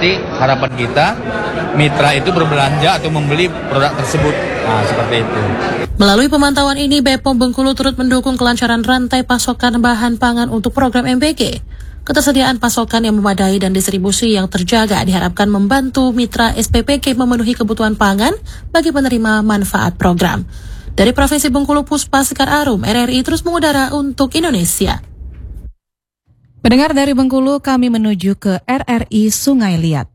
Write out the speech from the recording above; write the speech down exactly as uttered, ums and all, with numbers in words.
nanti harapan kita mitra itu berbelanja atau membeli produk tersebut. Nah, seperti itu. Melalui pemantauan ini, B P O M Bengkulu turut mendukung kelancaran rantai pasokan bahan pangan untuk program M B K. Ketersediaan pasokan yang memadai dan distribusi yang terjaga diharapkan membantu mitra S P P K memenuhi kebutuhan pangan bagi penerima manfaat program. Dari Provinsi Bengkulu, Puspa Sekar Arum, R R I terus mengudara untuk Indonesia. Pendengar dari Bengkulu, kami menuju ke R R I Sungai Liat.